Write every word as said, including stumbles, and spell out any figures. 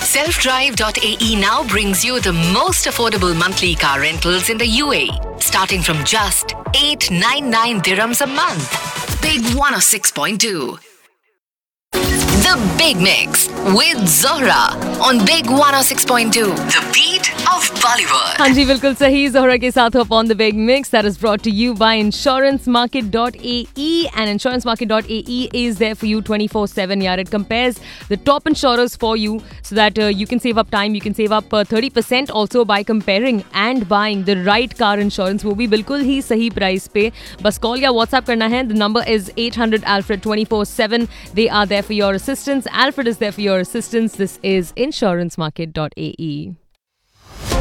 self drive dot a e now brings you the most affordable monthly car rentals in the U A E, starting from just eight hundred ninety-nine dirhams a month. Big one oh six point two. The Big Mix with Zohra on Big one oh six point two. The beat of Bollywood. हाँ जी बिल्कुल सही जोहरा के साथ हो on The Big Mix that is brought to you by insurance market dot a e and insurance market dot a e is there for you twenty-four seven yaar. It compares the top insurers for you so that uh, you can save up time, you can save up uh, thirty percent also by comparing and buying the right car insurance. वो भी बिल्कुल ही सही price पे. बस call या WhatsApp करना है. The number is eight hundred Alfred twenty-four seven. They are there for your assistance. Alfred is there for your assistance. This is insurance market dot a e.